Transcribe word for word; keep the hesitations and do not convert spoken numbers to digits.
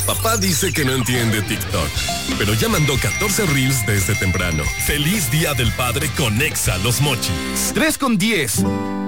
Papá dice que no entiende TikTok, pero ya mandó catorce reels desde temprano. Feliz Día del Padre con Exa Los Mochis. tres con diez.